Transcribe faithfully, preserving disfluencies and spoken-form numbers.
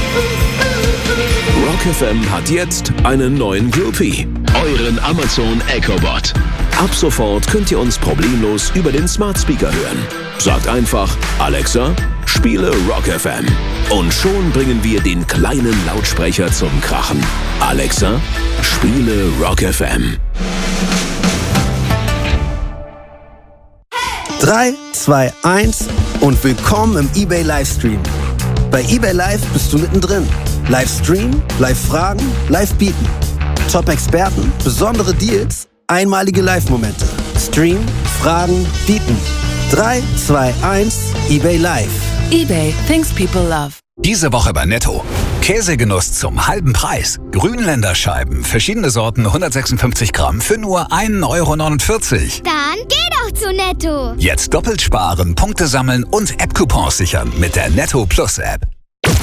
Rock F M hat jetzt einen neuen Groupie. Euren Amazon Echo Bot. Ab sofort könnt ihr uns problemlos über den Smart Speaker hören. Sagt einfach, Alexa, spiele Rock F M. Und schon bringen wir den kleinen Lautsprecher zum Krachen. Alexa, spiele Rock F M. drei, zwei, eins und willkommen im eBay Livestream. Bei eBay Live bist du mittendrin. Livestream, Live-Fragen, Live-Bieten. Top-Experten, besondere Deals, einmalige Live-Momente. Stream, Fragen, Bieten. drei, zwei, eins, eBay Live. eBay, things people love. Diese Woche bei Netto. Käsegenuss zum halben Preis. Grünländerscheiben, verschiedene Sorten, hundertsechsundfünfzig Gramm für nur ein Euro neunundvierzig. Dann geh doch zu Netto. Jetzt doppelt sparen, Punkte sammeln und App-Coupons sichern mit der Netto Plus App.